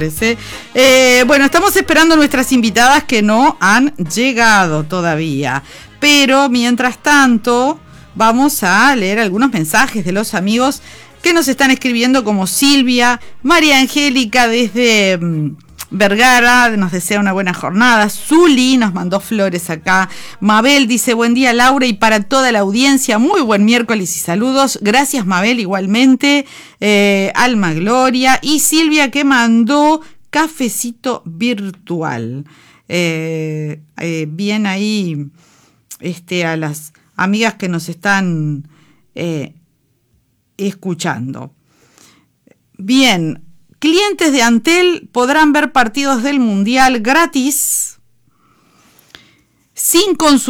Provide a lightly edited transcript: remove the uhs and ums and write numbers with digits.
Bueno, estamos esperando nuestras invitadas que no han llegado todavía, pero mientras tanto vamos a leer algunos mensajes de los amigos que nos están escribiendo, como Silvia, María Angélica desde Vergara, nos desea una buena jornada. Zuli nos mandó flores acá. Mabel dice: buen día, Laura, y para toda la audiencia, muy buen miércoles y saludos. Gracias, Mabel, igualmente. Alma Gloria. Y Silvia, que mandó cafecito virtual. Bien ahí a las amigas que nos están escuchando. Bien. Clientes de Antel podrán ver partidos del Mundial gratis sin consumir